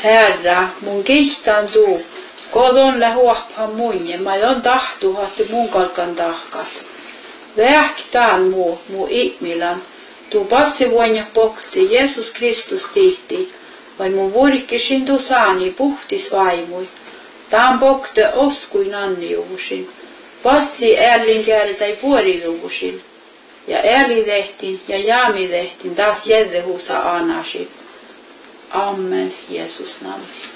Herra, mun kihtaan tuu, kodon lähuaphan munje, mä on tahtuhattu mun kalkan tahkat. Vähktään muu ihmilan, tuu passi vuonna pohti, Jeesus Kristus tihti, vai mun vuorikkisin tuu saani puhtis vaimui. Taan pohte oskuin anniuusin, passi äälinkäältäi vuoriluusin, ja äälidehtin ja jaamidehtin taas jäddehusa anasin. Amen, Jeesus namni.